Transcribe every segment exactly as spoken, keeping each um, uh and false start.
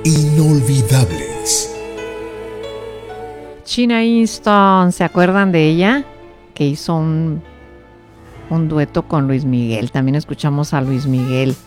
Inolvidables. China Easton, ¿se acuerdan de ella? Que hizo un, un dueto con Luis Miguel. También escuchamos a Luis Miguel.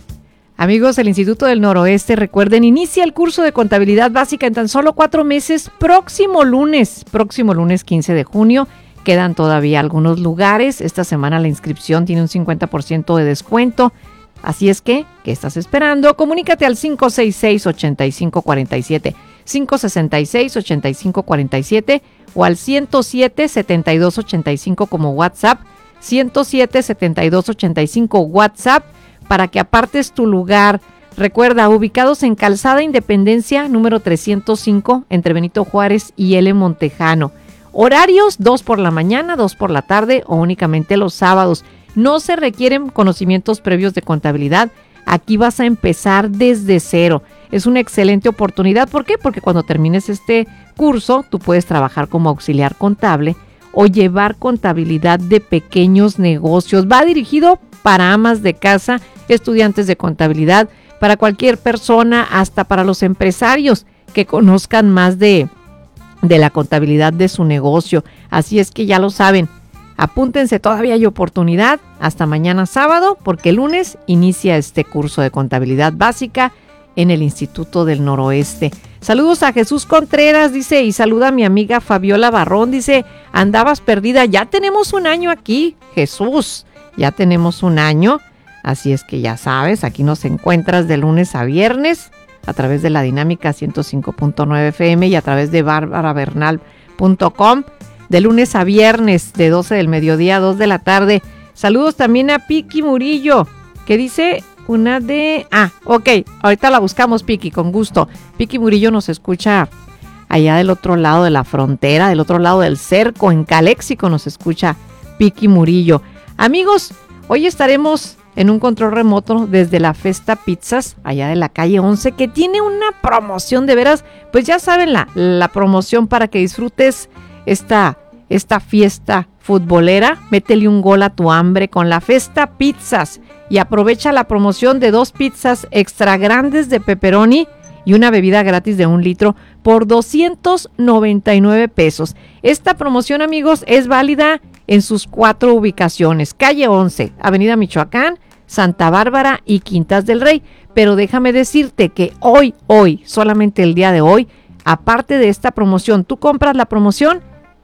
Amigos del Instituto del Noroeste, recuerden, inicia el curso de contabilidad básica en tan solo cuatro meses, próximo lunes, próximo lunes quince de junio. Quedan todavía algunos lugares. Esta semana la inscripción tiene un cincuenta por ciento de descuento. Así es que, ¿qué estás esperando? Comunícate al cinco seis seis, ocho cinco cuatro siete, cinco seis seis, ocho cinco cuatro siete o al ciento siete, setenta y dos ochenta y cinco como WhatsApp, ciento siete, setenta y dos ochenta y cinco WhatsApp, para que apartes tu lugar. Recuerda, ubicados en Calzada Independencia, número trescientos cinco, entre Benito Juárez y L. Montejano. Horarios, dos por la mañana, dos por la tarde o únicamente los sábados. No se requieren conocimientos previos de contabilidad. Aquí vas a empezar desde cero. Es una excelente oportunidad. ¿Por qué? Porque cuando termines este curso, tú puedes trabajar como auxiliar contable o llevar contabilidad de pequeños negocios. Va dirigido para amas de casa, estudiantes de contabilidad, para cualquier persona, hasta para los empresarios que conozcan más de, de la contabilidad de su negocio. Así es que ya lo saben. Apúntense, todavía hay oportunidad hasta mañana sábado, porque el lunes inicia este curso de contabilidad básica en el Instituto del Noroeste. Saludos a Jesús Contreras, dice, y saluda a mi amiga Fabiola Barrón, dice, andabas perdida, ya tenemos un año aquí, Jesús, ya tenemos un año, así es que ya sabes, aquí nos encuentras de lunes a viernes a través de la Dinámica ciento cinco punto nueve F M y a través de bárbara bernal punto com. De lunes a viernes, de doce del mediodía a dos de la tarde. Saludos también a Piki Murillo, que dice una de... Ah, ok, ahorita la buscamos, Piki, con gusto. Piki Murillo nos escucha allá del otro lado de la frontera, del otro lado del cerco, en Caléxico nos escucha Piki Murillo. Amigos, hoy estaremos en un control remoto desde la Festa Pizzas, allá de la calle once, que tiene una promoción de veras, pues ya saben, la, la promoción para que disfrutes esta... esta fiesta futbolera. Métele un gol a tu hambre con la Festa Pizzas y aprovecha la promoción de dos pizzas extra grandes de pepperoni y una bebida gratis de un litro por doscientos noventa y nueve pesos. Esta promoción, amigos, es válida en sus cuatro ubicaciones: calle once, Avenida Michoacán, Santa Bárbara y Quintas del Rey. Pero déjame decirte que hoy, hoy, solamente el día de hoy, aparte de esta promoción, tú compras la promoción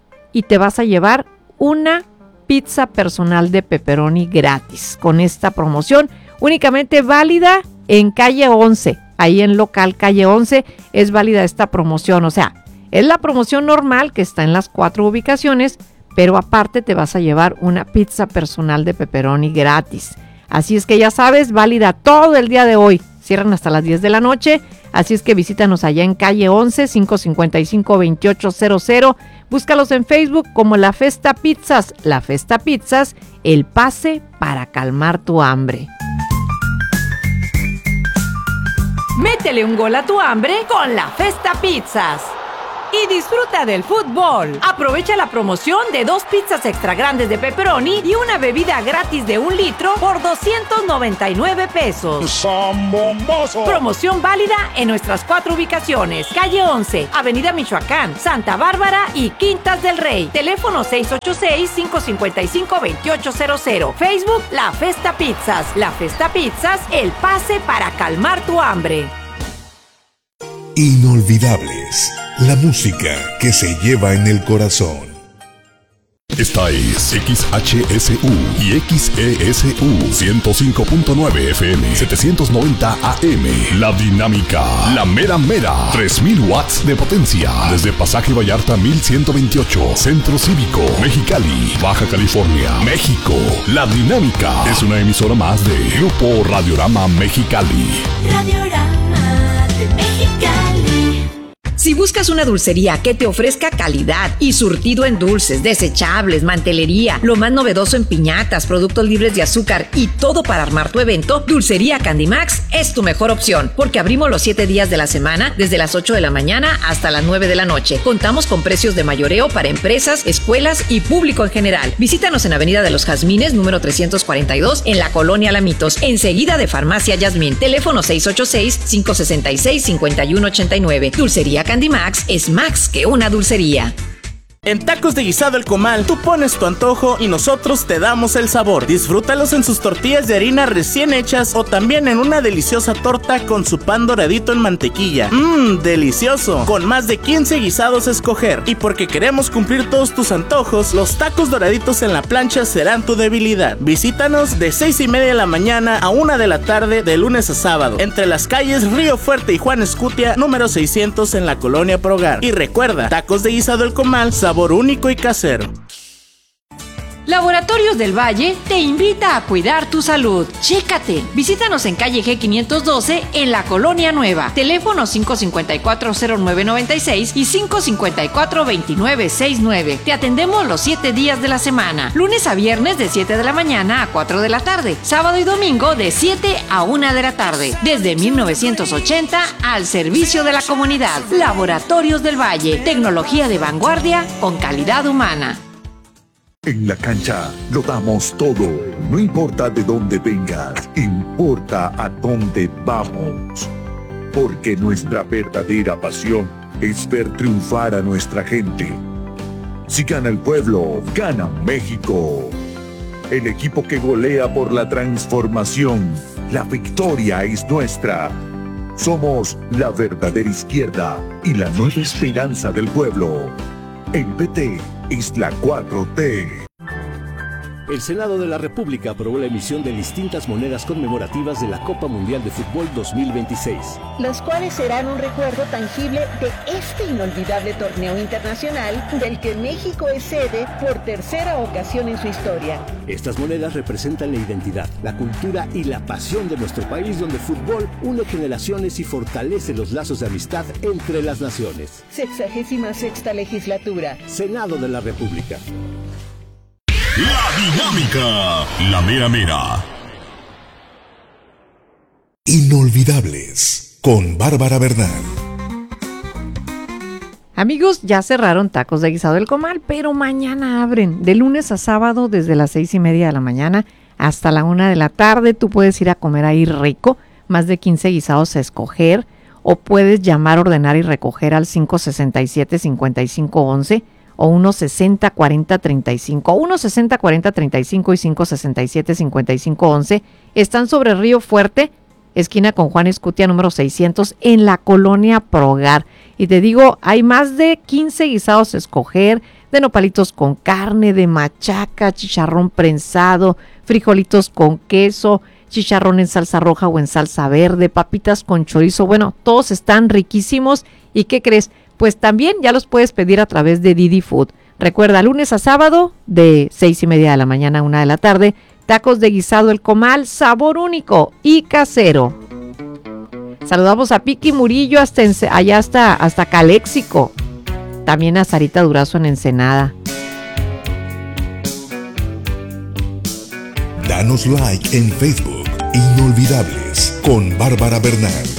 y te vas a llevar una pizza personal de pepperoni gratis con esta promoción, únicamente válida en calle once, ahí en local calle once es válida esta promoción. O sea, es la promoción normal que está en las cuatro ubicaciones, pero aparte te vas a llevar una pizza personal de pepperoni gratis. Así es que ya sabes, válida todo el día de hoy. Cierran hasta las diez de la noche, así es que visítanos allá en calle once, cinco cincuenta y cinco, veintiocho cero cero. Búscalos en Facebook como La Festa Pizzas. La Festa Pizzas, el pase para calmar tu hambre. Métele un gol a tu hambre con La Festa Pizzas. Y disfruta del fútbol. Aprovecha la promoción de dos pizzas extra grandes de pepperoni y una bebida gratis de un litro por doscientos noventa y nueve pesos. Promoción válida en nuestras cuatro ubicaciones: calle once, Avenida Michoacán, Santa Bárbara y Quintas del Rey. Teléfono seis ocho seis, cinco cinco cinco, dos ocho cero cero. Facebook La Festa Pizzas. La Festa Pizzas, el pase para calmar tu hambre. Inolvidables. La música que se lleva en el corazón. Esta es X H S U y X E S U ciento cinco punto nueve F M, setecientos noventa A M. La Dinámica, la mera mera, tres mil watts de potencia. Desde Pasaje Vallarta mil ciento veintiocho, Centro Cívico, Mexicali, Baja California, México. La Dinámica es una emisora más de Grupo Radiorama Mexicali. Radiorama de Mexicali. Si buscas una dulcería que te ofrezca calidad y surtido en dulces, desechables, mantelería, lo más novedoso en piñatas, productos libres de azúcar y todo para armar tu evento, Dulcería Candimax es tu mejor opción, porque abrimos los siete días de la semana desde las ocho de la mañana hasta las nueve de la noche. Contamos con precios de mayoreo para empresas, escuelas y público en general. Visítanos en Avenida de los Jazmines, número trescientos cuarenta y dos, en la Colonia Lamitos, enseguida de Farmacia Yasmín. Teléfono seis ocho seis, cinco seis seis, cinco uno ocho nueve. Dulcería Candimax es más que una dulcería. En Tacos de Guisado El Comal, tú pones tu antojo y nosotros te damos el sabor. Disfrútalos en sus tortillas de harina recién hechas o también en una deliciosa torta con su pan doradito en mantequilla. Mmm, delicioso. Con más de quince guisados a escoger. Y porque queremos cumplir todos tus antojos, los tacos doraditos en la plancha serán tu debilidad. Visítanos de seis y media de la mañana a una de la tarde de lunes a sábado, entre las calles Río Fuerte y Juan Escutia, número seiscientos en la Colonia Progar. Y recuerda, Tacos de Guisado El Comal, sabor único y casero. Laboratorios del Valle te invita a cuidar tu salud. Chécate. Visítanos en calle G quinientos doce en la Colonia Nueva. Teléfono cinco cinco cuatro, cero nueve nueve seis y cinco cinco cuatro, dos nueve seis nueve. Te atendemos los siete días de la semana. Lunes a viernes de siete de la mañana a cuatro de la tarde. Sábado y domingo de siete a una de la tarde. Desde mil novecientos ochenta al servicio de la comunidad. Laboratorios del Valle. Tecnología de vanguardia con calidad humana. En la cancha lo damos todo, no importa de dónde vengas, importa a dónde vamos. Porque nuestra verdadera pasión es ver triunfar a nuestra gente. Si gana el pueblo, gana México. El equipo que golea por la transformación, la victoria es nuestra. Somos la verdadera izquierda y la nueva esperanza del pueblo. El P T es la cuatro T. El Senado de la República aprobó la emisión de distintas monedas conmemorativas de la Copa Mundial de Fútbol dos mil veintiséis. Las cuales serán un recuerdo tangible de este inolvidable torneo internacional del que México es sede por tercera ocasión en su historia. Estas monedas representan la identidad, la cultura y la pasión de nuestro país, donde el fútbol une generaciones y fortalece los lazos de amistad entre las naciones. Sexagésima sexta legislatura. Senado de la República. La dinámica, la mera mera. Inolvidables con Bárbara Bernal. Amigos, ya cerraron Tacos de Guisado El Comal, pero mañana abren de lunes a sábado desde las seis y media de la mañana hasta la una de la tarde. Tú puedes ir a comer ahí rico, más de quince guisados a escoger, o puedes llamar, ordenar y recoger al cinco seis siete, cinco cinco once o uno sesenta cuarenta treinta y cinco, uno sesenta cuarenta treinta y cinco y cinco sesenta y siete cincuenta y cinco once. Están sobre Río Fuerte, esquina con Juan Escutia, número seiscientos, en la Colonia Progar. Y te digo, hay más de quince guisados a escoger, de nopalitos con carne, de machaca, chicharrón prensado, frijolitos con queso, chicharrón en salsa roja o en salsa verde, papitas con chorizo. Bueno, todos están riquísimos. ¿Y qué crees? Pues también ya los puedes pedir a través de Didi Food. Recuerda, lunes a sábado, de seis y media de la mañana a una de la tarde, Tacos de Guisado El Comal, sabor único y casero. Saludamos a Piqui Murillo hasta en, allá hasta, hasta Caléxico. También a Sarita Durazo en Ensenada. Danos like en Facebook. Inolvidables con Bárbara Bernal.